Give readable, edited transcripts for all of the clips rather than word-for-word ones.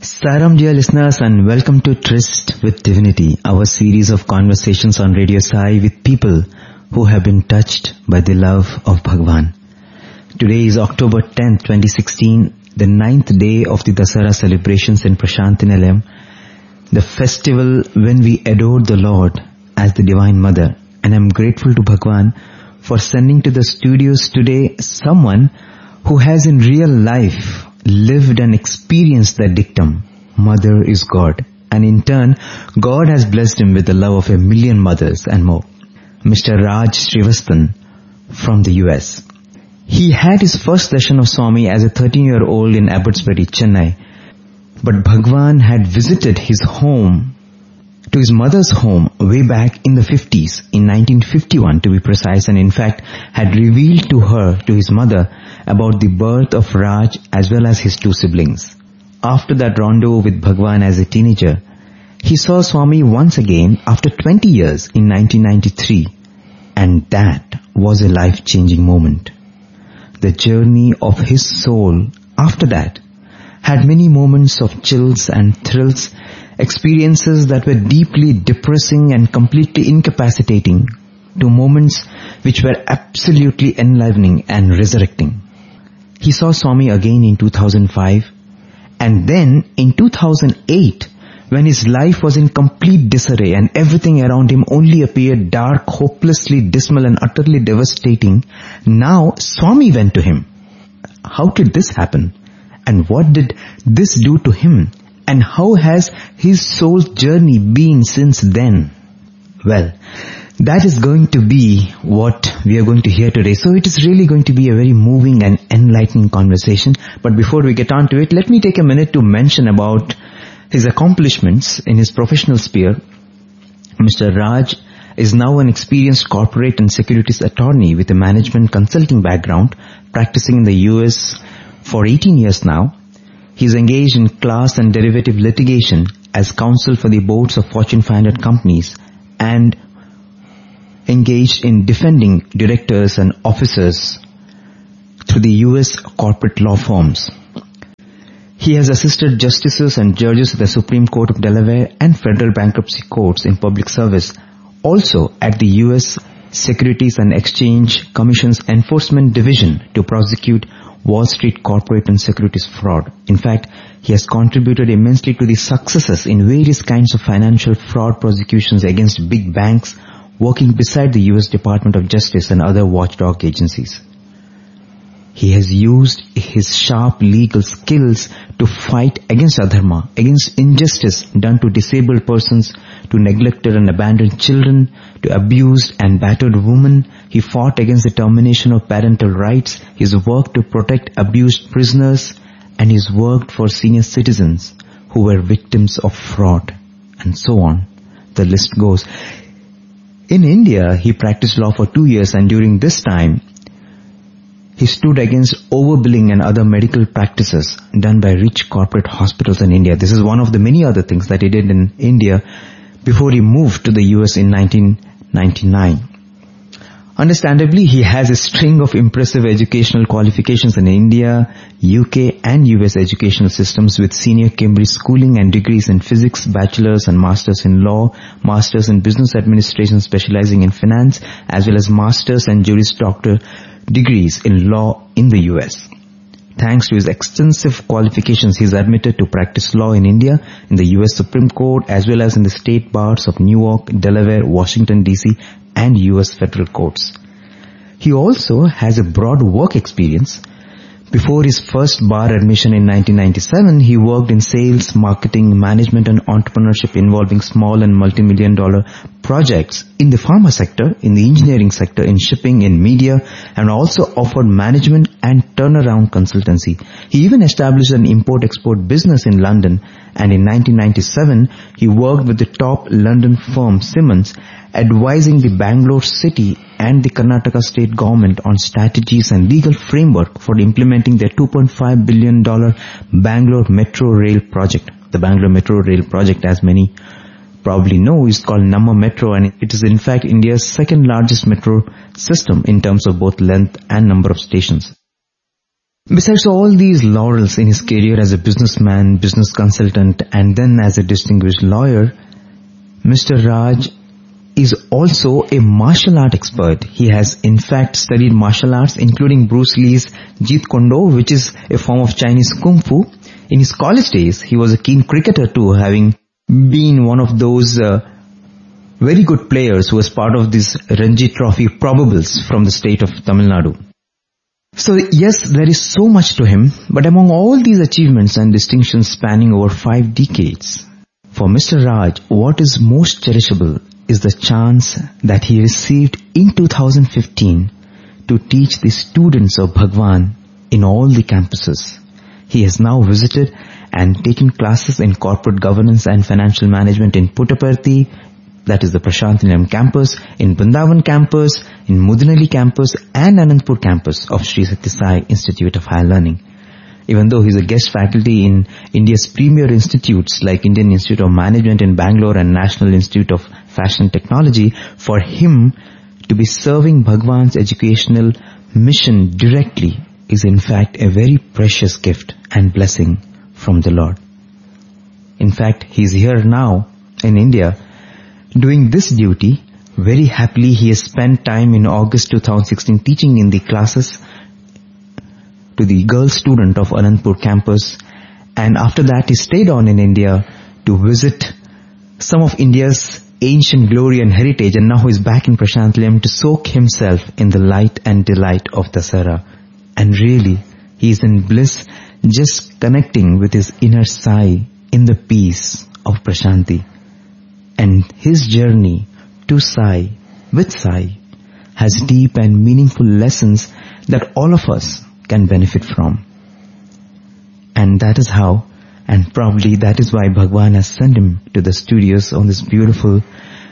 Saram, dear listeners, and welcome to Tryst with Divinity, our series of conversations on Radio Sai with people who have been touched by the love of Bhagwan. Today is October 10th, 2016, the 9th day of the Dasara celebrations in Prashanthi Nilayam, the festival when we adored the Lord as the Divine Mother. And I'm grateful to Bhagwan for sending to the studios today someone who has in real life lived and experienced that dictum, Mother is God. And in turn, God has blessed him with the love of 1 million mothers and more. Mr. Raj Srivasthan from the US. He had his first darshan of Swami as a 13-year-old in Abbotsbury, Chennai. But Bhagwan had visited his home, to his mother's home, way back in the 50s, in 1951 to be precise, and in fact had revealed to her, to his mother, about the birth of Raj as well as his two siblings. After that rendezvous with Bhagwan as a teenager, he saw Swami once again after 20 years in 1993, and that was a life-changing moment. The journey of his soul after that had many moments of chills and thrills, experiences that were deeply depressing and completely incapacitating, to moments which were absolutely enlivening and resurrecting. He saw Swami again in 2005, and then in 2008, when his life was in complete disarray and everything around him only appeared dark, hopelessly dismal and utterly devastating, now Swami went to him. How could this happen? And what did this do to him? And how has his soul's journey been since then? Well, that is going to be what we are going to hear today. So it is really going to be a very moving and enlightening conversation. But before we get on to it, let me take a minute to mention about his accomplishments in his professional sphere. Mr. Raj is now an experienced corporate and securities attorney with a management consulting background, practicing in the US for 18 years now. He is engaged in class and derivative litigation as counsel for the boards of Fortune 500 companies and engaged in defending directors and officers through the US corporate law firms. He has assisted justices and judges at the Supreme Court of Delaware and federal bankruptcy courts in public service, also at the US Securities and Exchange Commission's Enforcement Division to prosecute Wall Street corporate and securities fraud. In fact, he has contributed immensely to the successes in various kinds of financial fraud prosecutions against big banks, working beside the US Department of Justice and other watchdog agencies. He has used his sharp legal skills to fight against adharma, against injustice done to disabled persons, to neglected and abandoned children, to abused and battered women. He fought against the termination of parental rights. He's worked to protect abused prisoners, and he's worked for senior citizens who were victims of fraud, and so on. The list goes. In India, he practiced law for 2 years, and during this time, he stood against overbilling and other medical practices done by rich corporate hospitals in India. This is one of the many other things that he did in India before he moved to the US in 1999. Understandably, he has a string of impressive educational qualifications in India, UK and US educational systems with senior Cambridge schooling and degrees in physics, bachelor's and master's in law, master's in business administration specializing in finance, as well as master's and Juris Doctor degrees in law in the US. Thanks to his extensive qualifications, he is admitted to practice law in India, in the US Supreme Court, as well as in the state bars of New York, Delaware, Washington DC, and US federal courts. He also has a broad work experience. Before his first bar admission in 1997, he worked in sales, marketing, management and entrepreneurship involving small and multi-million-dollar projects in the pharma sector, in the engineering sector, in shipping, in media, and also offered management and turnaround consultancy. He even established an import-export business in London, and in 1997, he worked with the top London firm Simmons, advising the Bangalore city and the Karnataka state government on strategies and legal framework for implementing their $2.5 billion Bangalore Metro Rail project. The Bangalore Metro Rail project, as many probably know, is called Namma Metro, and it is in fact India's second largest metro system in terms of both length and number of stations. Besides all these laurels in his career as a businessman, business consultant, and then as a distinguished lawyer, Mr. Raj is also a martial art expert. He has in fact studied martial arts, including Bruce Lee's Jeet Kune Do, which is a form of Chinese Kung Fu. In his college days, he was a keen cricketer too, having been one of those very good players who was part of this Ranji Trophy probables from the state of Tamil Nadu. So yes, there is so much to him, but among all these achievements and distinctions spanning over 5 decades, for Mr. Raj, what is most cherishable is the chance that he received in 2015 to teach the students of Bhagwan in all the campuses. He has now visited and taken classes in corporate governance and financial management in Puttaparthi, that is the Prashant Nilayam campus, in Vrindavan campus, in Mudinali campus and Anandpur campus of Sri Sathya Sai Institute of Higher Learning. Even though he is a guest faculty in India's premier institutes like Indian Institute of Management in Bangalore and National Institute of Fashion Technology, for him to be serving Bhagwan's educational mission directly is in fact a very precious gift and blessing from the Lord. In fact, he is here now in India doing this duty. Very happily, he has spent time in August 2016 teaching in the classes to the girl student of Anandpur campus, and after that he stayed on in India to visit some of India's ancient glory and heritage, and now he is back in Prashant Nilayam to soak himself in the light and delight of Dasara. And really, he is in bliss, just connecting with his inner Sai in the peace of Prashanti. And his journey to Sai, with Sai, has deep and meaningful lessons that all of us can benefit from. And that is how, and probably that is why Bhagwan has sent him to the studios on this beautiful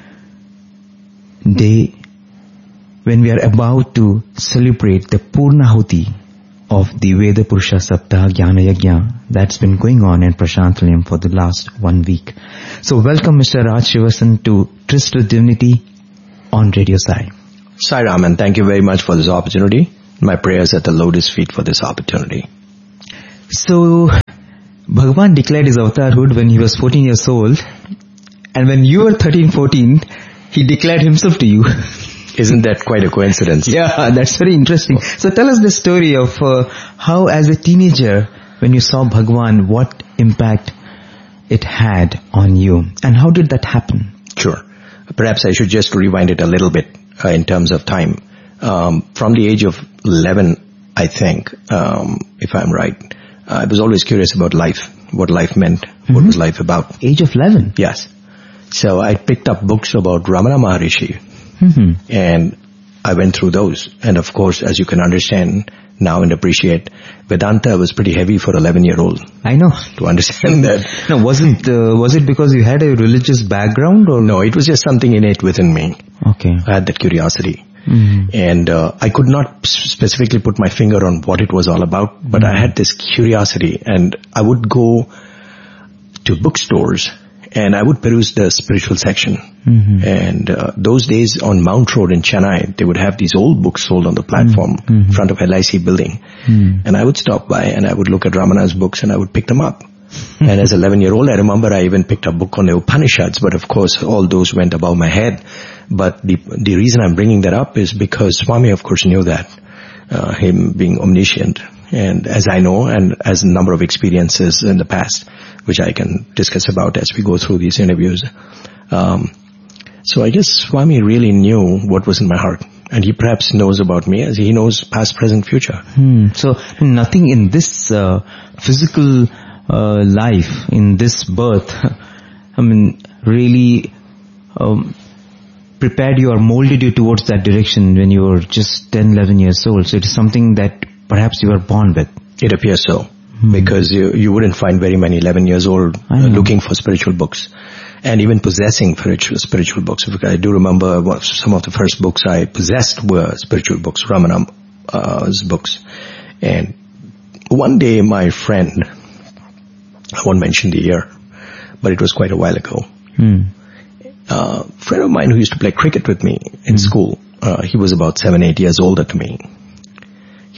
day when we are about to celebrate the Purnahuti of the Veda Purusha Saptaha Jnana Yajna that's been going on in Prashant Nilayam for the last 1 week. So welcome Mr. Raj Srivasan to Tryst with Divinity on Radio Sai. Sai Raman, thank you very much for this opportunity. My prayers at the Lotus feet for this opportunity. So, Bhagwan declared his avatarhood when he was 14 years old, and when you were 13-14, he declared himself to you. Isn't that quite a coincidence? Yeah, that's very interesting. So tell us the story of how as a teenager, when you saw Bhagwan, what impact it had on you, and how did that happen? Sure. Perhaps I should just rewind it a little bit in terms of time. From the age of 11, I think, if I'm right, I was always curious about life, what life meant, what was life about. Age of 11? Yes. So I picked up books about Ramana Maharishi, and I went through those. And of course, as you can understand now and appreciate, Vedanta was pretty heavy for 11-year-old. I know. To understand that. No, was it because you had a religious background or? No, it was just something innate within me. Okay. I had that curiosity. And I could not specifically put my finger on what it was all about, but I had this curiosity, and I would go to bookstores and I would peruse the spiritual section. And those days on Mount Road in Chennai, they would have these old books sold on the platform in front of LIC building. And I would stop by and I would look at Ramana's books and I would pick them up. And as an 11-year-old, I remember I even picked up a book on the Upanishads, but of course all those went above my head. But the reason I'm bringing that up is because Swami, of course, knew that, him being omniscient. And as I know, and as a number of experiences in the past, which I can discuss about as we go through these interviews. So I guess Swami really knew what was in my heart. And he perhaps knows about me as he knows past, present, future. So nothing in this physical life, in this birth, really prepared you or molded you towards that direction when you were just 10, 11 years old. So it is something that perhaps you were born with. It appears so. Because you wouldn't find very many 11 years old looking for spiritual books. And even possessing spiritual books. I do remember some of the first books I possessed were spiritual books, Ramana's books. And one day my friend, I won't mention the year, but it was quite a while ago. A friend of mine who used to play cricket with me in school, he was about 7, 8 years older than me.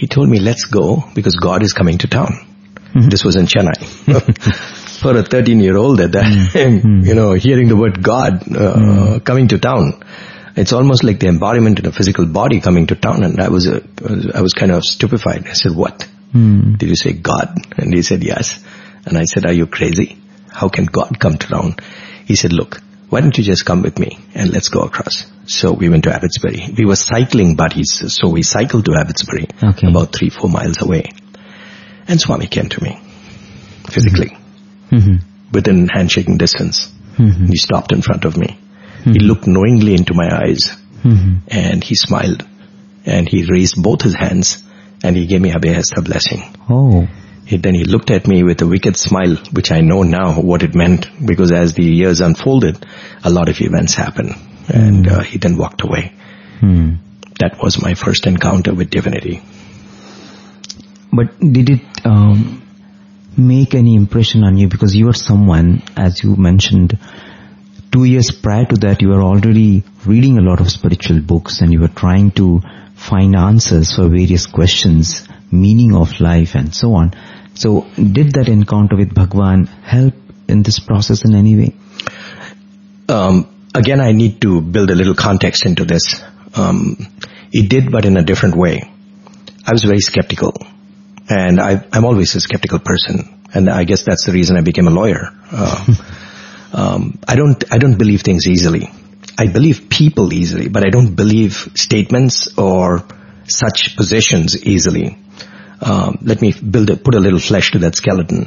he told me, let's go because God is coming to town. This was in Chennai. For a 13-year-old at that time, hearing the word God coming to town, it's almost like the embodiment in a physical body coming to town. And I was kind of stupefied. I said, what? Did you say God? And he said, yes. And I said, are you crazy? How can God come to town? He said, look, why don't you just come with me and let's go across. So we went to Abbotsbury. We were cycling buddies, so we cycled to Abbotsbury, about 3-4 miles away. And Swami came to me, physically, within handshaking distance. He stopped in front of me. He looked knowingly into my eyes, and he smiled, and he raised both his hands, and he gave me Abhyahasta blessing. Then he looked at me with a wicked smile, which I know now what it meant, because as the years unfolded, a lot of events happened, and he then walked away. That was my first encounter with divinity. But did it make any impression on you? Because you are someone, as you mentioned, 2 years prior to that, you were already reading a lot of spiritual books and you were trying to find answers for various questions, meaning of life and so on. So did that encounter with Bhagwan help in this process in any way? Again, I need to build a little context into this. It did, but in a different way. I was very skeptical. And I'm always a skeptical person. And I guess that's the reason I became a lawyer. I don't believe things easily. I believe people easily, but I don't believe statements or such positions easily. Let me put a little flesh to that skeleton.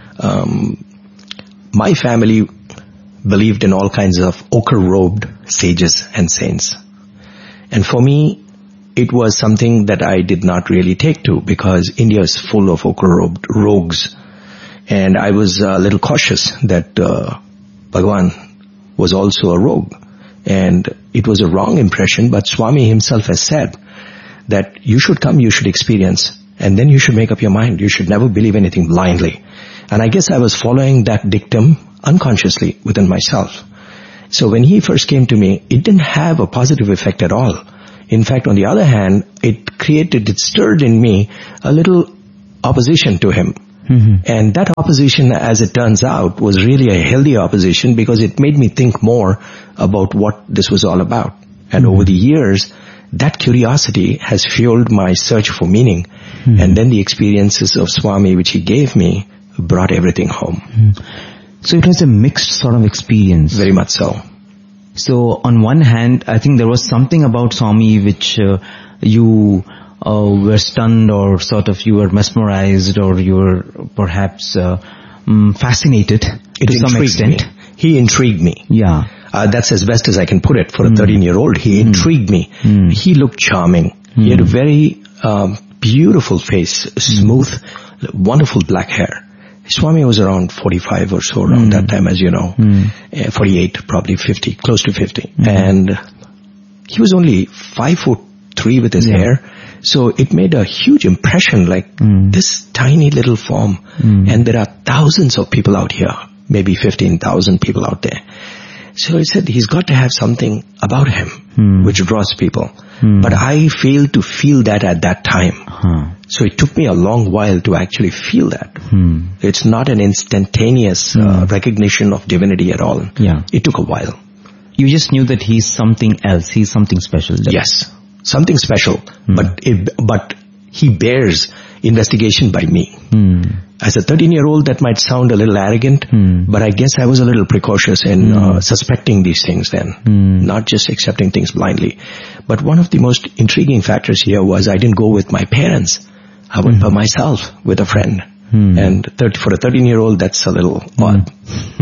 My family believed in all kinds of ochre-robed sages and saints. And for me, it was something that I did not really take to, because India is full of ochre-robed rogues. And I was a little cautious that Bhagwan was also a rogue. And it was a wrong impression, but Swami himself has said that you should come, you should experience, and then you should make up your mind. You should never believe anything blindly. And I guess I was following that dictum unconsciously within myself. So when he first came to me, it didn't have a positive effect at all. In fact, on the other hand, it stirred in me a little opposition to him. And that opposition, as it turns out, was really a healthy opposition, because it made me think more about what this was all about. And over the years, that curiosity has fueled my search for meaning. And then the experiences of Swami, which he gave me, brought everything home. So it was a mixed sort of experience. Very much so. So on one hand, I think there was something about Swami which you were stunned, or sort of you were mesmerized, or you were perhaps fascinated to some extent. He intrigued me. Yeah. That's as best as I can put it. For a 13-year-old, he intrigued me. He looked charming. He had a very beautiful face, smooth, wonderful black hair. Swami was around 45 or so around that time, as you know. 48, probably 50, close to 50. And he was only 5'3" with his hair. So it made a huge impression, like this tiny little form. And there are thousands of people out here, maybe 15,000 people out there. So he said he's got to have something about him which draws people. But I failed to feel that at that time. So it took me a long while to actually feel that. It's not an instantaneous recognition of divinity at all. Yeah. It took a while. You just knew that he's something else. He's something special. Yes, something special. But he bears investigation by me. As a 13-year-old, that might sound a little arrogant, but I guess I was a little precautious in suspecting these things then, not just accepting things blindly. But one of the most intriguing factors here was I didn't go with my parents. I went by myself with a friend. And for a 13-year-old, that's a little odd.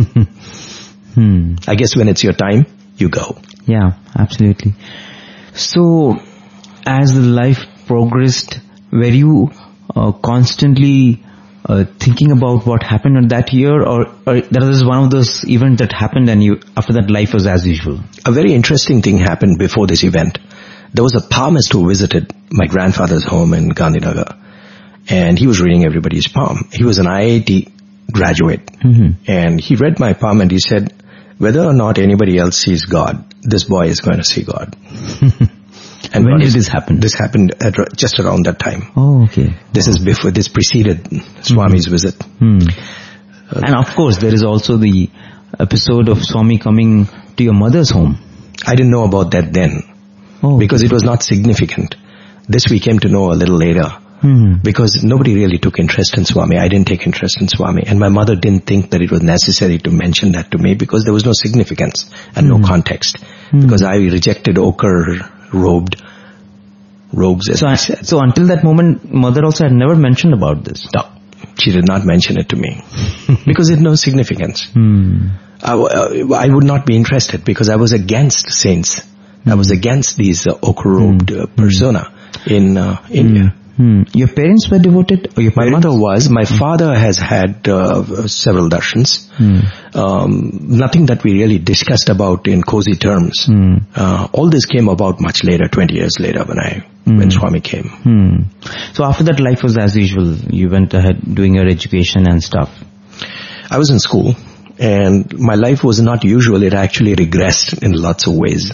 I guess when it's your time, you go. Yeah, absolutely. So, as the life progressed, were you constantly thinking about what happened in that year, or that was one of those events that happened and after that life was as usual? A very interesting thing happened before this event. There was a palmist who visited my grandfather's home in Gandhinagar, and he was reading everybody's palm. He was an IIT graduate, and he read my palm and he said, whether or not anybody else sees God, this boy is going to see God. And when did this happen? This happened at just around that time. Oh, okay. This preceded Swami's visit. And of course, there is also the episode of Swami coming to your mother's home. I didn't know about that then. Because it was not significant. This we came to know a little later. Because nobody really took interest in Swami. I didn't take interest in Swami. And my mother didn't think that it was necessary to mention that to me because there was no significance and no context. Because I rejected ochre-robed rogues, as I said. So until that moment, mother also had never mentioned about this? No, she did not mention it to me. Because it had no significance. I would not be interested because I was against saints. I was against these ochre-robed persona in India. Your parents were devoted? Or my mother was. My father has had several darshans. Nothing that we really discussed about in cozy terms. All this came about much later, 20 years later when Swami came. So after that, life was as usual. You went ahead doing your education and stuff. I was in school. And my life was not usual. It actually regressed in lots of ways.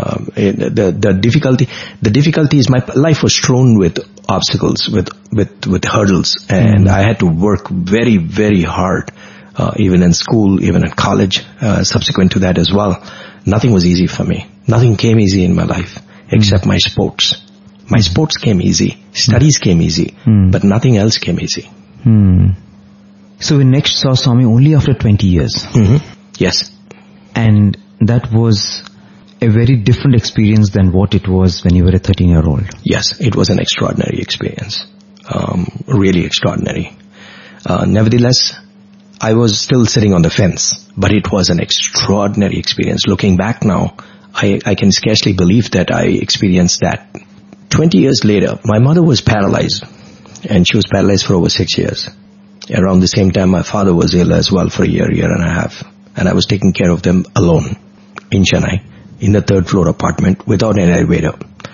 The difficulty is my life was strewn with obstacles, with hurdles, and I had to work very, very hard, even in school, even in college, subsequent to that as well. Nothing was easy for me. Nothing came easy in my life except my sports. My sports came easy. Studies came easy, but nothing else came easy. So we next saw Swami only after 20 years. Yes. And that was a very different experience than what it was when you were a 13-year-old. Yes, it was an extraordinary experience. Really extraordinary. Nevertheless, I was still sitting on the fence, but it was an extraordinary experience. Looking back now, I can scarcely believe that I experienced that. 20 years later, my mother was paralyzed, and she was paralyzed for over 6 years. Around the same time, my father was ill as well for a year and a half. And I was taking care of them alone in Chennai, in the 3rd floor apartment without an elevator.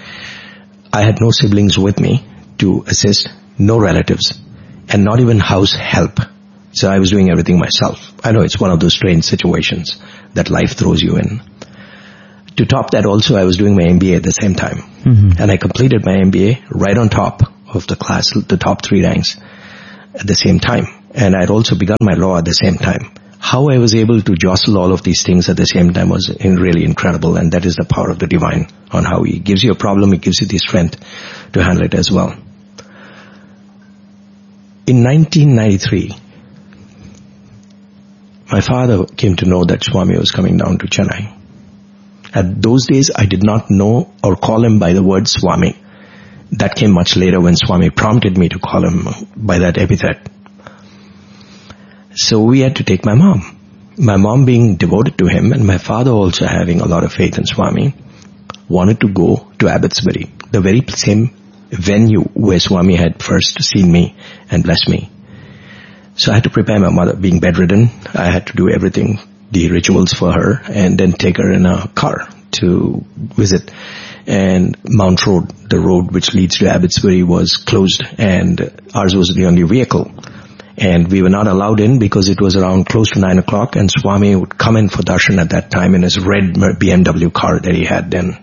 I had no siblings with me to assist, no relatives, and not even house help. So I was doing everything myself. I know it's one of those strange situations that life throws you in. To top that also, I was doing my MBA at the same time. And I completed my MBA right on top of the class, the top 3 ranks. At the same time. And I'd also begun my law at the same time. How I was able to jostle all of these things at the same time was really incredible, and that is the power of the divine, on how he gives you a problem, he gives you the strength to handle it as well. In 1993, my father came to know that Swami was coming down to Chennai. At those days, I did not know or call him by the word Swami. That came much later when Swami prompted me to call him by that epithet. So we had to take my mom. My mom being devoted to him and my father also having a lot of faith in Swami, wanted to go to Abbotsbury, the very same venue where Swami had first seen me and blessed me. So I had to prepare my mother, being bedridden. I had to do everything, the rituals for her, and then take her in a car to visit. And Mount Road, the road which leads to Abbotsbury, was closed, and ours was the only vehicle. And we were not allowed in because it was around close to 9 o'clock, and Swami would come in for darshan at that time in his red BMW car that he had then.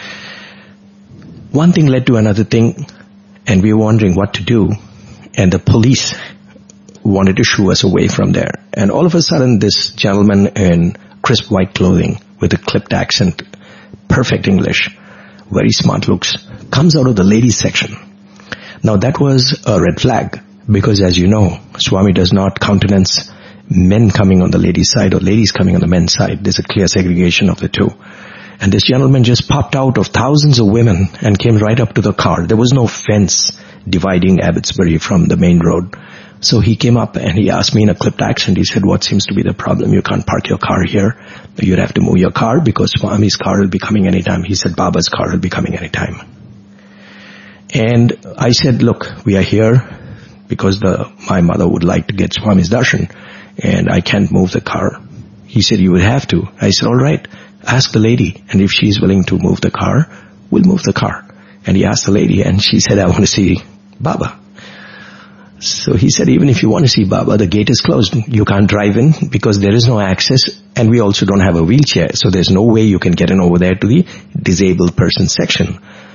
One thing led to another thing, and we were wondering what to do, and the police wanted to shoo us away from there. And all of a sudden, this gentleman in crisp white clothing with a clipped accent, perfect English, very smart looks, comes out of the ladies section. Now that was a red flag, because as you know, Swami does not countenance men coming on the ladies' side or ladies coming on the men's side. There's a clear segregation of the two. And this gentleman just popped out of thousands of women and came right up to the car. There was no fence dividing Abbotsbury from the main road. So he came up and he asked me in a clipped accent, he said, what seems to be the problem? You can't park your car here. You'd have to move your car because Swami's car will be coming anytime. He said, Baba's car will be coming anytime. And I said, look, we are here because my mother would like to get Swami's darshan and I can't move the car. He said, you would have to. I said, all right, ask the lady. And if she's willing to move the car, we'll move the car. And he asked the lady and she said, I want to see Baba. So he said, even if you want to see Baba, the gate is closed. You can't drive in because there is no access and we also don't have a wheelchair. So there's no way you can get in over there to the disabled person section.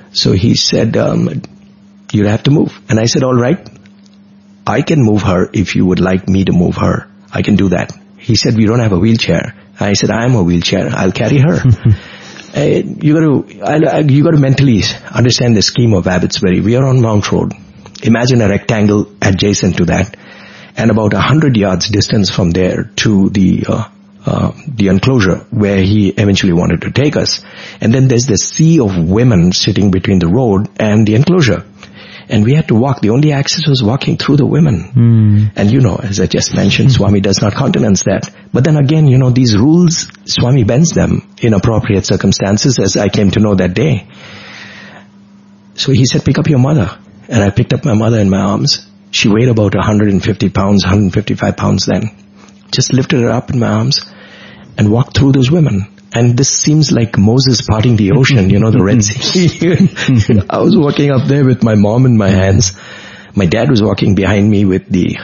So he said, you'll have to move. And I said, all right, I can move her if you would like me to move her. I can do that. He said, we don't have a wheelchair. I said, I am a wheelchair. I'll carry her. You got to mentally understand the scheme of Abbotsbury. We are on Mount Road. Imagine a rectangle adjacent to that, and about 100 yards distance from there to the enclosure where he eventually wanted to take us. And then there's this sea of women sitting between the road and the enclosure. And we had to walk. The only access was walking through the women. And as I just mentioned, Swami does not countenance that. But then again, these rules, Swami bends them in appropriate circumstances, as I came to know that day. So he said, pick up your mother. And I picked up my mother in my arms. She weighed about 150 pounds, 155 pounds then. Just lifted her up in my arms and walked through those women. And this seems like Moses parting the ocean, the Red Sea. I was walking up there with my mom in my hands. My dad was walking behind me with the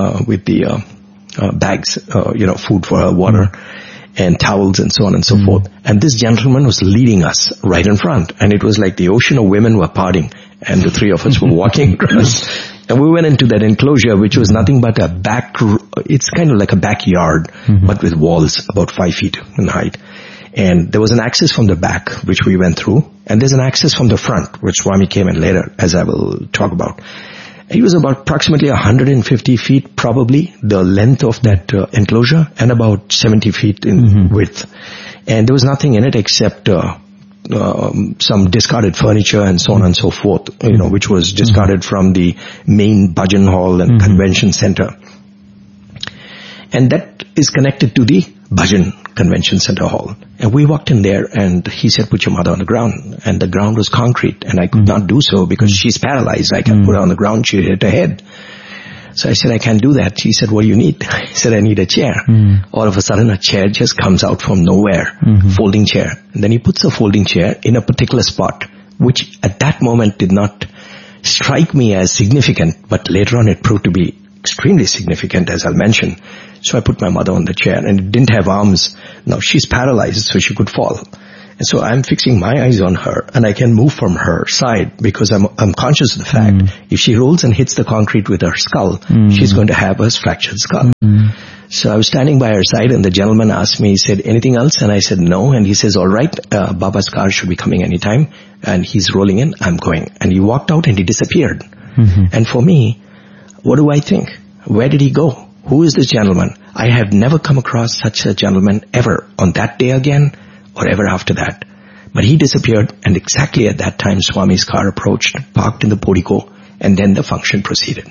bags, food for her, water, and towels and so on and so forth. And this gentleman was leading us right in front. And it was like the ocean of women were parting. And the three of us were walking across. And we went into that enclosure, which was nothing but it's kind of like a backyard, but with walls about 5 feet in height. And there was an access from the back, which we went through. And there's an access from the front, which Swami came in later, as I will talk about. He was about approximately 150 feet, probably, the length of that enclosure, and about 70 feet in width. And there was nothing in it except some discarded furniture and so on and so forth, which was discarded from the main bhajan hall and convention center. And that is connected to the bhajan convention center hall. And we walked in there and he said, put your mother on the ground. And the ground was concrete and I could not do so because she's paralyzed. I can't put her on the ground. She hit her head. So I said, I can't do that. He said, what do you need? I said, I need a chair. All of a sudden a chair just comes out from nowhere, folding chair. And then he puts a folding chair in a particular spot, which at that moment did not strike me as significant, but later on it proved to be extremely significant, as I'll mention. So I put my mother on the chair and it didn't have arms. Now she's paralyzed, so she could fall. And so I'm fixing my eyes on her and I can move from her side because I'm conscious of the fact if she rolls and hits the concrete with her skull, she's going to have a fractured skull. So I was standing by her side and the gentleman asked me, he said, anything else? And I said, no. And he says, all right, Baba's car should be coming anytime. And he's rolling in, I'm going. And he walked out and he disappeared. And for me, what do I think? Where did he go? Who is this gentleman? I have never come across such a gentleman ever on that day again or ever after that. But he disappeared and exactly at that time Swami's car approached, parked in the portico, and then the function proceeded.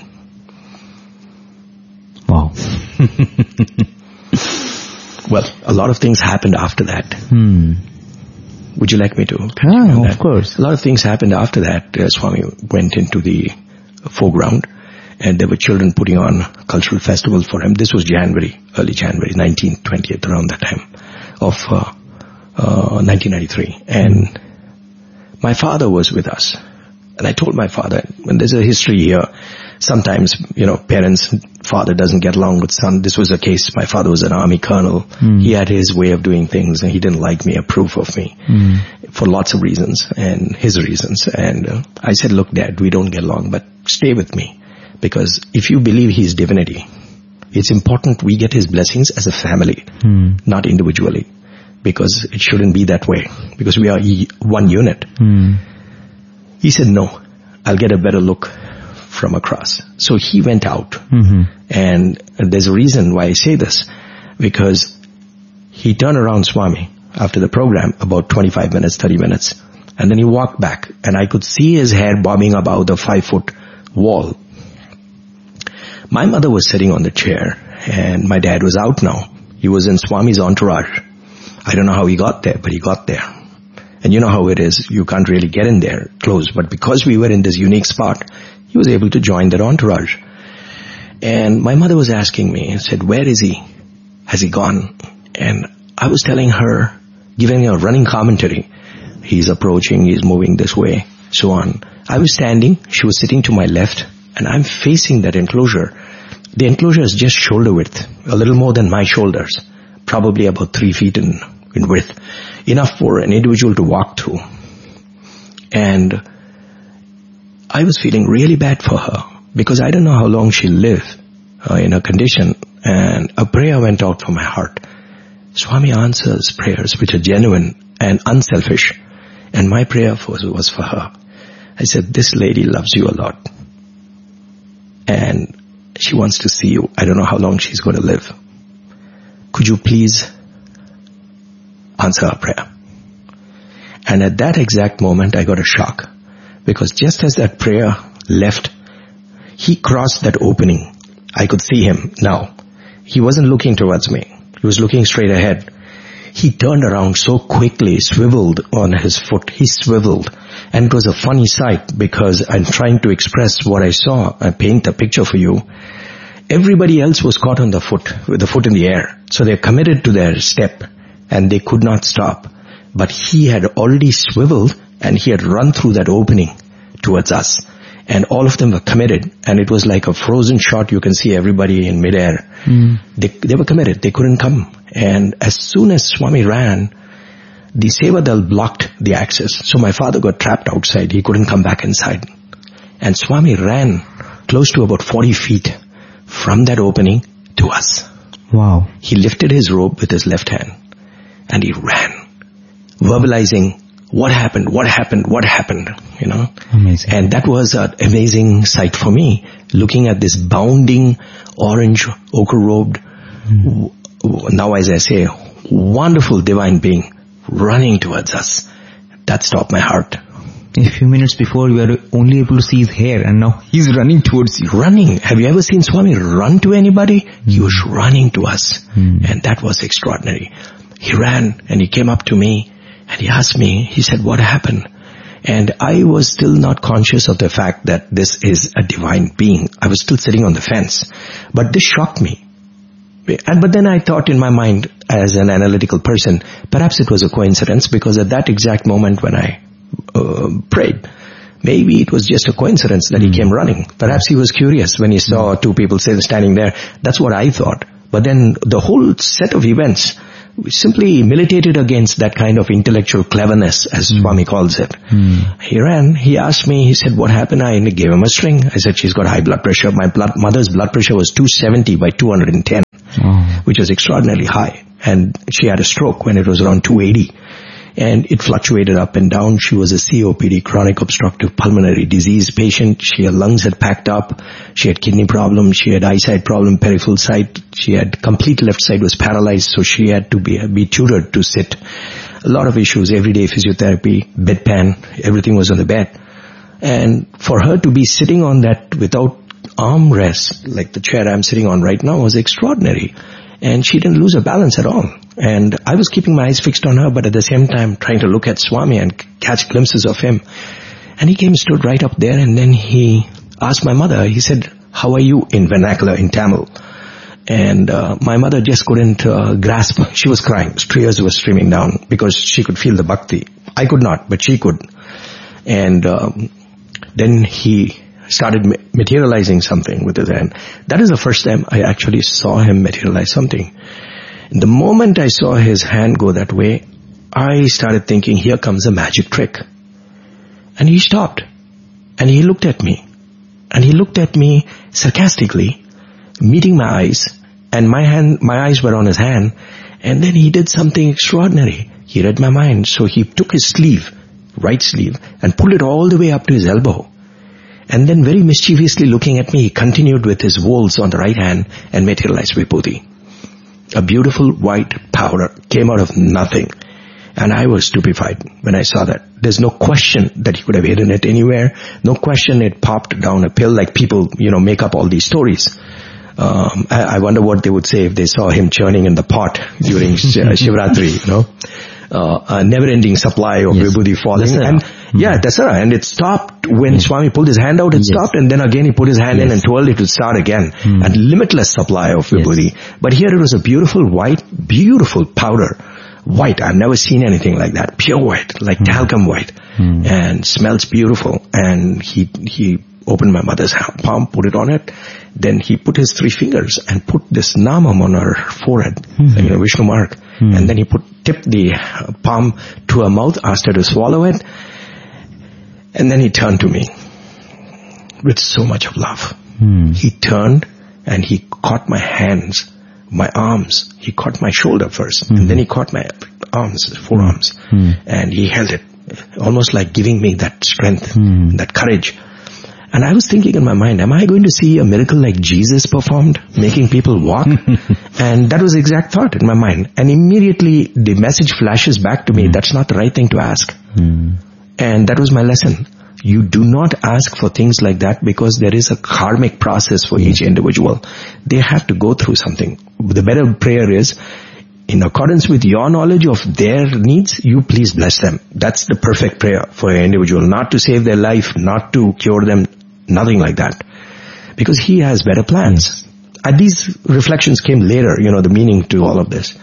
Wow. Well, a lot of things happened after that. Would you like me to? Of course. A lot of things happened after that. Swami went into the foreground and there were children putting on a cultural festival for him. This was early January, 19th, 20th, around that time of 1993. And my father was with us. And I told my father, and there's a history here, sometimes, parents, father doesn't get along with son. This was the case. My father was an army colonel. He had his way of doing things and he didn't like me, approve of me for lots of reasons and his reasons. And I said, look, Dad, we don't get along, but stay with me. Because if you believe he is divinity, it's important we get his blessings as a family, not individually. Because it shouldn't be that way. Because we are one unit. He said, no, I'll get a better look from across. So he went out. And there's a reason why I say this. Because he turned around Swami after the program, about 25 minutes, 30 minutes. And then he walked back. And I could see his hair bobbing above the 5-foot wall. My mother was sitting on the chair. And my dad was out now. He was in Swami's entourage. I don't know how he got there, but he got there. And you know how it is. You can't really get in there close. But because we were in this unique spot, he was able to join that entourage. And my mother was asking me, said, where is he? Has he gone? And I was telling her, giving her a running commentary. He's approaching, he's moving this way, so on. I was standing, she was sitting to my left, and I'm facing that enclosure. The enclosure is just shoulder width, a little more than my shoulders, probably about 3 feet in width, enough for an individual to walk through. And I was feeling really bad for her because I don't know how long she'll live in her condition. And a prayer went out from my heart. Swami answers prayers which are genuine and unselfish. And my prayer was for her. I said, this lady loves you a lot. And she wants to see you. I don't know how long she's going to live. Could you please answer her prayer? And at that exact moment, I got a shock. Because just as that prayer left, he crossed that opening. I could see him now. He wasn't looking towards me. He was looking straight ahead. He turned around so quickly, swiveled on his foot. He swiveled. And it was a funny sight because I'm trying to express what I saw. I paint a picture for you. Everybody else was caught on the foot, with the foot in the air. So they're committed to their step and they could not stop. But he had already swiveled and he had run through that opening towards us. And all of them were committed. And it was like a frozen shot. You can see everybody in midair. They were committed. They couldn't come. And as soon as Swami ran, the Sevadal blocked the access. So my father got trapped outside. He couldn't come back inside. And Swami ran close to about 40 feet from that opening to us. Wow. He lifted his robe with his left hand and he ran, verbalizing what happened, you know. Amazing. And that was an amazing sight for me, looking at this bounding orange ochre-robed, now as I say, wonderful divine being running towards us. That stopped my heart. A few minutes before, you were only able to see his hair, and now he's running towards you. Running. Have you ever seen Swami run to anybody? He was running to us. And that was extraordinary. He ran and he came up to me and he asked me, he said, what happened? And I was still not conscious of the fact that this is a divine being. I was still sitting on the fence. But this shocked me. But then I thought in my mind, as an analytical person, perhaps it was a coincidence because at that exact moment when I prayed, maybe it was just a coincidence that he came running. Perhaps he was curious when he saw two people standing there. That's what I thought. But then the whole set of events simply militated against that kind of intellectual cleverness, as Swami calls it. He ran, he asked me, he said, what happened? I gave him a string. I said, she's got high blood pressure. My mother's blood pressure was 270 by 210, which was extraordinarily high. And she had a stroke when it was around 280. And it fluctuated up and down. She was a COPD, chronic obstructive pulmonary disease patient. Her lungs had packed up. She had kidney problems. She had eyesight problem, peripheral sight. She had complete left side was paralyzed, so she had to be tutored to sit. A lot of issues, everyday physiotherapy, bedpan, everything was on the bed. And for her to be sitting on that without armrest, like the chair I'm sitting on right now, was extraordinary. And she didn't lose her balance at all. And I was keeping my eyes fixed on her, but at the same time trying to look at Swami and catch glimpses of him. And he came, stood right up there, and then he asked my mother, he said, how are you, in vernacular, in Tamil? And my mother just couldn't grasp. She was crying. Tears were streaming down because she could feel the bhakti. I could not, but she could. And then he started materializing something with his hand. That is the first time I actually saw him materialize something. The moment I saw his hand go that way, I started thinking, here comes a magic trick. And he stopped. And he looked at me. And he looked at me sarcastically, meeting my eyes. And my eyes were on his hand. And then he did something extraordinary. He read my mind. So he took his sleeve, right sleeve, and pulled it all the way up to his elbow. And then very mischievously looking at me, he continued with his wholesale on the right hand and materialized Vibhuti. A beautiful white powder came out of nothing. And I was stupefied when I saw that. There's no question that he could have hidden it anywhere. No question it popped down a pill like people, make up all these stories. I wonder what they would say if they saw him churning in the pot during Shivratri, a never-ending supply of Vibhuti falling. Dasara. And it stopped when Swami pulled his hand out, it stopped, and then again he put his hand in and twirled it to start again. And limitless supply of Vibhuti. But here it was a beautiful white, beautiful powder. White. I've never seen anything like that. Pure white, like talcum white. And smells beautiful. And he opened my mother's palm, put it on it. Then he put his 3 fingers and put this namam on her forehead, Vishnu mark. And then he tipped the palm to her mouth, asked her to swallow it. And then he turned to me with so much of love. He turned and he caught my hands, my arms. He caught my shoulder first, and then he caught my arms, forearms, and he held it, almost like giving me that strength, that courage. And I was thinking in my mind, am I going to see a miracle like Jesus performed, making people walk? And that was the exact thought in my mind. And immediately the message flashes back to me, that's not the right thing to ask. And that was my lesson. You do not ask for things like that, because there is a karmic process for each individual. They have to go through something. The better prayer is, in accordance with your knowledge of their needs, you please bless them. That's the perfect prayer for an individual. Not to save their life, not to cure them, nothing like that. Because he has better plans. And these reflections came later, the meaning to all of this.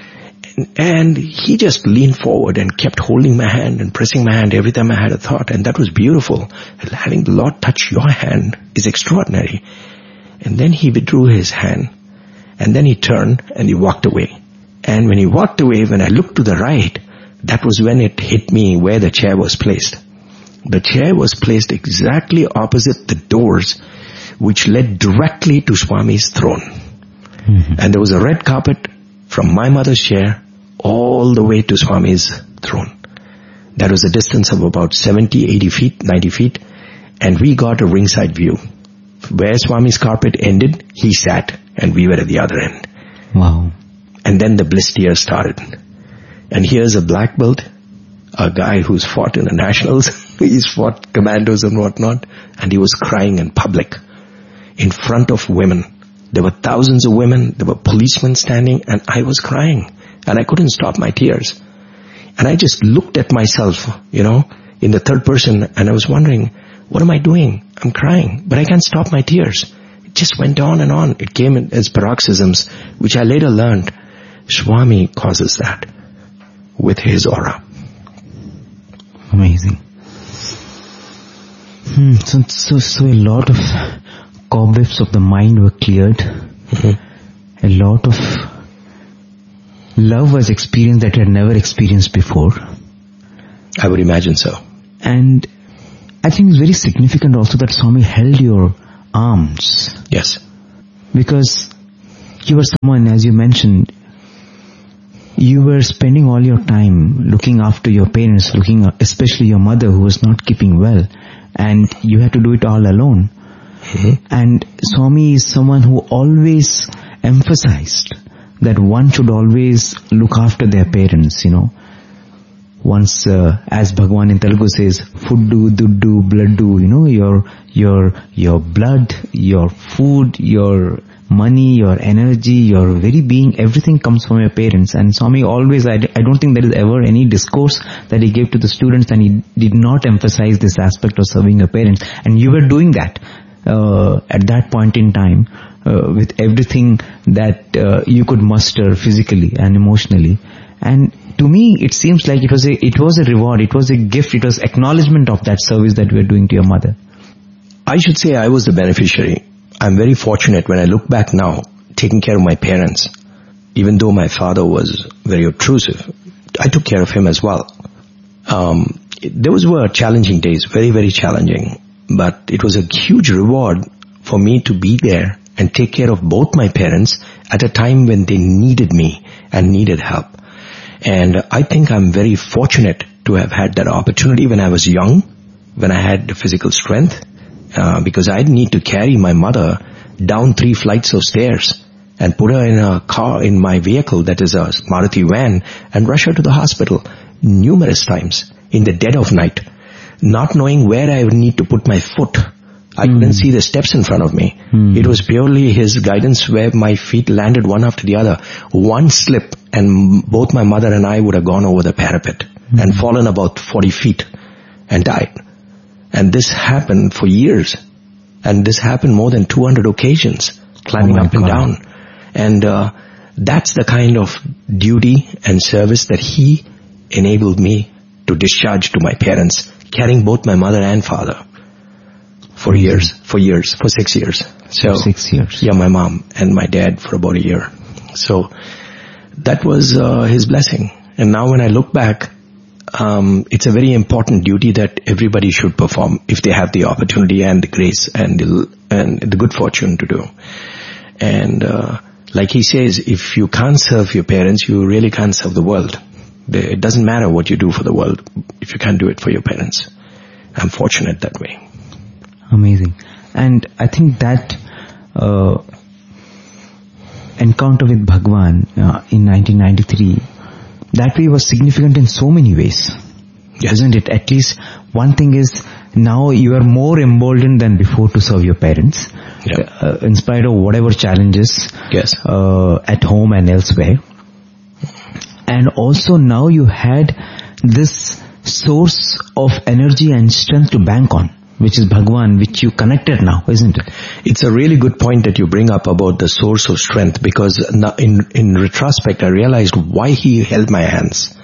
And he just leaned forward and kept holding my hand and pressing my hand every time I had a thought. And that was beautiful. Having the Lord touch your hand is extraordinary. And then he withdrew his hand. And then he turned and he walked away. And when he walked away, when I looked to the right, that was when it hit me where the chair was placed. The chair was placed exactly opposite the doors which led directly to Swami's throne. And there was a red carpet from my mother's chair all the way to Swami's throne. That was a distance of about 70, 80 feet, 90 feet. And we got a ringside view. Where Swami's carpet ended, he sat, and we were at the other end. Wow. And then the bliss tears started. And here's a black belt, a guy who's fought in the nationals. He's fought commandos and whatnot. And he was crying in public, in front of women. There were thousands of women. There were policemen standing, and I was crying. And I couldn't stop my tears. And I just looked at myself, in the third person, and I was wondering, what am I doing? I'm crying, but I can't stop my tears. It just went on and on. It came in as paroxysms, which I later learned Swami causes that with his aura. Amazing. So a lot of cobwebs of the mind were cleared. A lot of love was experienced that I had never experienced before. I would imagine so. And I think it's very significant also that Swami held your arms. Yes. Because you were someone, as you mentioned, you were spending all your time looking after your parents, especially your mother who was not keeping well, and you had to do it all alone. And Swami is someone who always emphasized that one should always look after their parents, Once, as Bhagwan in Telugu says, fuddu, duddu, bladdu, your blood, your food, your money, your energy, your very being, everything comes from your parents. And Swami always, I don't think there is ever any discourse that he gave to the students and he did not emphasize this aspect of serving your parents. And you were doing that at that point in time with everything that you could muster physically and emotionally. And to me, it seems like it was a reward, it was a gift, it was acknowledgement of that service that we were doing to your mother. I should say I was the beneficiary. I'm very fortunate when I look back now, taking care of my parents. Even though my father was very obtrusive, I took care of him as well. Those were challenging days, very, very challenging. But it was a huge reward for me to be there and take care of both my parents at a time when they needed me and needed help. And I think I'm very fortunate to have had that opportunity when I was young, when I had the physical strength, because I didn't need to carry my mother down 3 flights of stairs and put her in a car, in my vehicle, that is a Maruti van, and rush her to the hospital numerous times in the dead of night, not knowing where I would need to put my foot. I couldn't see the steps in front of me. It was purely his guidance where my feet landed one after the other. One slip and both my mother and I would have gone over the parapet and fallen about 40 feet and died. And this happened for years. And this happened more than 200 occasions, climbing up and down. And that's the kind of duty and service that he enabled me to discharge to my parents, carrying both my mother and father. For 6 years. So 6 years. Yeah, my mom and my dad for about a year. So that was his blessing. And now when I look back, it's a very important duty that everybody should perform if they have the opportunity and the grace and the good fortune to do. And like he says, if you can't serve your parents, you really can't serve the world. It doesn't matter what you do for the world if you can't do it for your parents. I'm fortunate that way. Amazing. And I think that encounter with Bhagwan in 1993, that way was significant in so many ways. Yes. Isn't it? At least one thing is, now you are more emboldened than before to serve your parents, in spite of whatever challenges at home and elsewhere. And also now you had this source of energy and strength to bank on, which is Bhagwan, which you connected now, isn't it? It's a really good point that you bring up about the source of strength, because in retrospect I realized why he held my hands.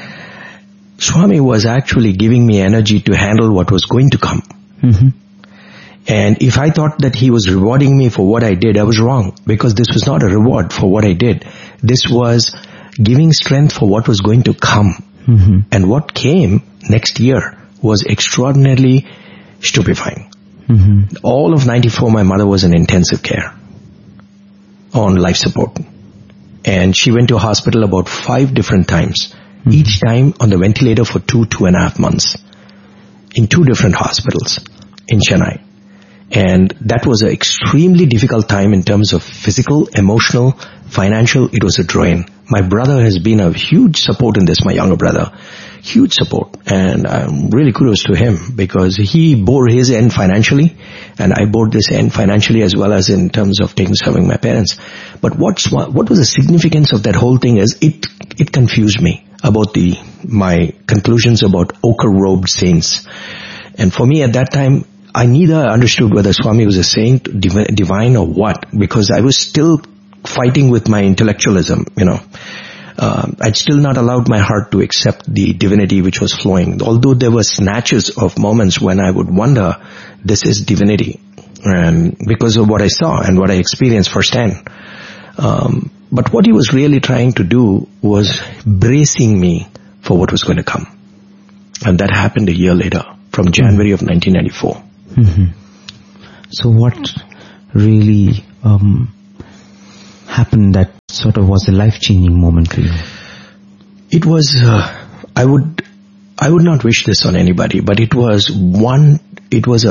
Swami was actually giving me energy to handle what was going to come. Mm-hmm. And if I thought that he was rewarding me for what I did, I was wrong, because this was not a reward for what I did. This was giving strength for what was going to come. Mm-hmm. And what came next year was extraordinarily stupefying. Mm-hmm. All of 94, my mother was in intensive care on life support. And she went to hospital about 5 different times. Mm-hmm. Each time on the ventilator for 2.5 months. In 2 different hospitals in Chennai. And that was an extremely difficult time in terms of physical, emotional, financial. It was a drain. My brother has been a huge support in this, my younger brother. Huge support. And I'm really kudos to him, because he bore his end financially, and I bore this end financially as well as in terms of serving my parents. But what was the significance of that whole thing is it confused me about my conclusions about ochre-robed saints. And for me at that time, I neither understood whether Swami was a saint, divine or what, because I was still fighting with my intellectualism, I'd still not allowed my heart to accept the divinity which was flowing. Although there were snatches of moments when I would wonder, this is divinity. And because of what I saw and what I experienced firsthand. But what he was really trying to do was bracing me for what was going to come. And that happened a year later, from January of 1994. Mm-hmm. So what really happened that sort of was a life-changing moment for you? It was, I would not wish this on anybody, but it was a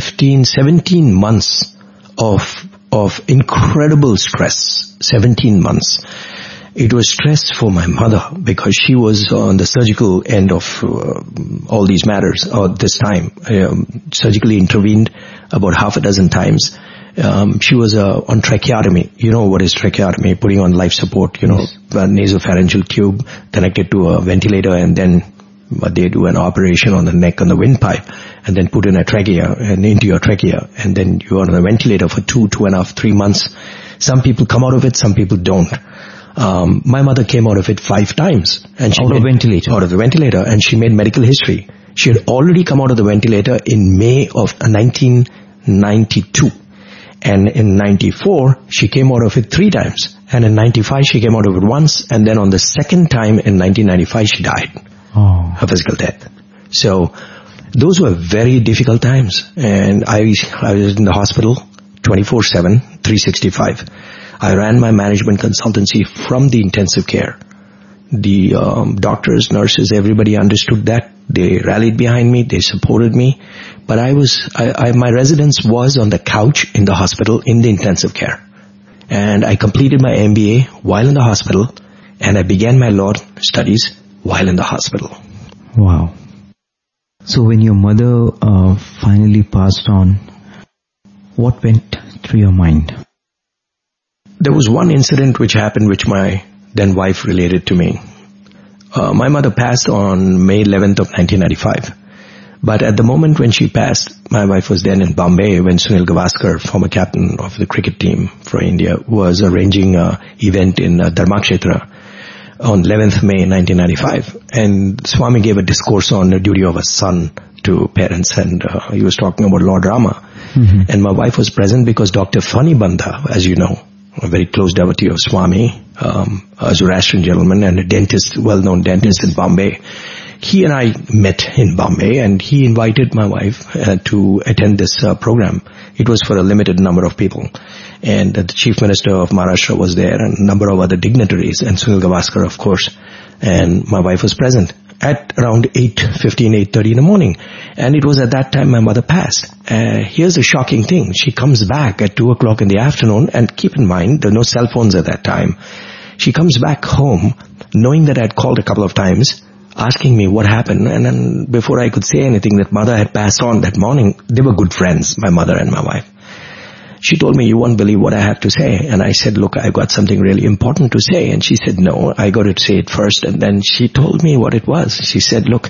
17 months of incredible stress. 17 months. It was stress for my mother, because she was on the surgical end of all these matters this time. Surgically intervened about 6 times. She was on tracheotomy. You know what is tracheotomy? Putting on life support, yes. A nasopharyngeal tube connected to a ventilator, and then they do an operation on the neck on the windpipe, and then put in a trachea and into your trachea, and then you're on a ventilator for 2.5, 3 months. Some people come out of it, some people don't. My mother came out of it 5 times. And she out of the ventilator, and she made medical history. She had already come out of the ventilator in May of 1992. And in 94, she came out of it 3 times. And in 95, she came out of it once. And then on the second time in 1995, she died. Oh. Her physical death. So those were very difficult times. And I was in the hospital 24/7, 365. I ran my management consultancy from the intensive care. The doctors, nurses, everybody understood that. They rallied behind me. They supported me. But my residence was on the couch in the hospital in the intensive care. And I completed my MBA while in the hospital, and I began my law studies while in the hospital. Wow. So when your mother finally passed on, what went through your mind? There was one incident which happened which my then wife related to me. My mother passed on May 11th of 1995. But at the moment when she passed, my wife was then in Bombay when Sunil Gavaskar, former captain of the cricket team for India, was arranging an event in Dharmakshetra on 11th May 1995. And Swami gave a discourse on the duty of a son to parents, and he was talking about Lord Rama. Mm-hmm. And my wife was present because Dr. Fani Bandha, as you know, a very close devotee of Swami, a Zoroastrian gentleman and a dentist, well-known dentist in Bombay, he and I met in Bombay, and he invited my wife to attend this program. It was for a limited number of people. And the Chief Minister of Maharashtra was there, and a number of other dignitaries, and Sunil Gavaskar, of course. And my wife was present at around 8:15, 8:30 in the morning. And it was at that time my mother passed. Here's the shocking thing. She comes back at 2 o'clock in the afternoon, and keep in mind, there were no cell phones at that time. She comes back home, knowing that I'd called a couple of times, asking me what happened. And then before I could say anything, that mother had passed on that morning. They were good friends, my mother and my wife. She told me, you won't believe what I have to say. And I said, look, I've got something really important to say. And she said, no, I got to say it first. And then she told me what it was. She said, look,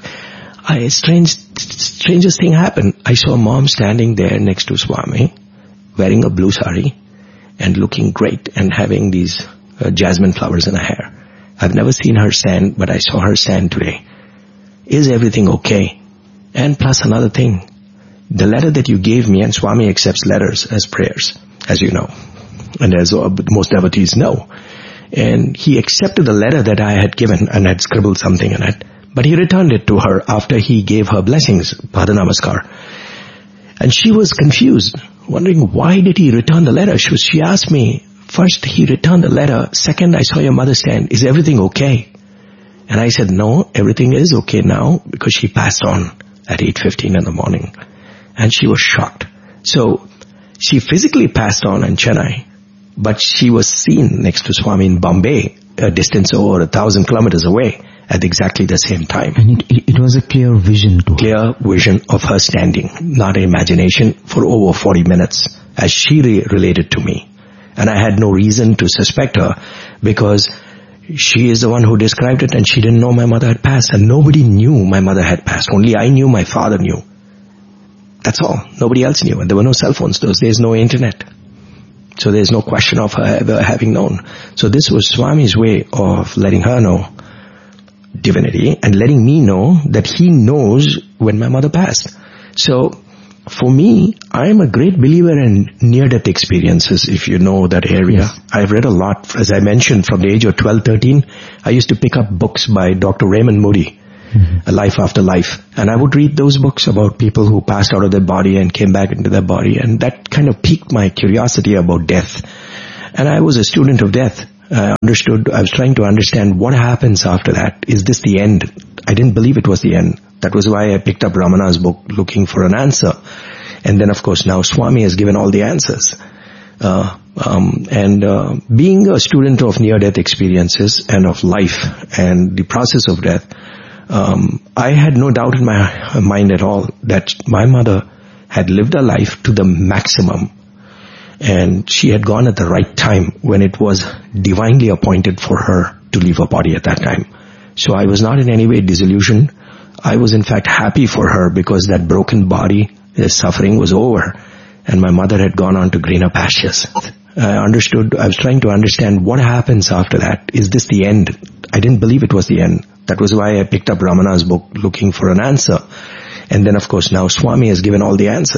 strangest thing happened. I saw mom standing there next to Swami, wearing a blue sari and looking great and having these jasmine flowers in her hair. I've never seen her stand, but I saw her stand today. Is everything okay? And plus another thing, the letter that you gave me, and Swami accepts letters as prayers, as you know, and as most devotees know. And he accepted the letter that I had given and had scribbled something in it, but he returned it to her after he gave her blessings, Pada Namaskar. And she was confused, wondering why did he return the letter. She asked me, first he returned the letter, second I saw your mother stand, is everything okay? And I said, no, everything is okay now, because she passed on at 8:15 in the morning. And she was shocked. So she physically passed on in Chennai, but she was seen next to Swami in Bombay, a distance over 1,000 kilometers away, at exactly the same time. And it was a clear vision to her. Clear vision of her standing, not imagination, for over 40 minutes, as she related to me. And I had no reason to suspect her, because she is the one who described it, and she didn't know my mother had passed, and nobody knew my mother had passed. Only I knew, my father knew. That's all. Nobody else knew. And there were no cell phones. Those days, no internet. So there's no question of her ever having known. So this was Swami's way of letting her know divinity and letting me know that he knows when my mother passed. So for me, I'm a great believer in near-death experiences, if you know that area. Yes. I've read a lot. As I mentioned, from the age of 12, 13, I used to pick up books by Dr. Raymond Moody. A Life After Life. And I would read those books about people who passed out of their body and came back into their body. And that kind of piqued my curiosity about death. And I was a student of death. I was trying to understand what happens after that. Is this the end? I didn't believe it was the end. That was why I picked up Ramana's book, looking for an answer. And then, of course, now Swami has given all the answers. Being a student of near-death experiences and of life and the process of death, I had no doubt in my mind at all that my mother had lived her life to the maximum, and she had gone at the right time when it was divinely appointed for her to leave her body at that time. So I was not in any way disillusioned. I was in fact happy for her, because that broken body, the suffering was over, and my mother had gone on to greener pastures. I was trying to understand what happens after that. Is this the end? I didn't believe it was the end. That was why I picked up Ramana's book, looking for an answer. And then, of course, now Swami has given all the answers.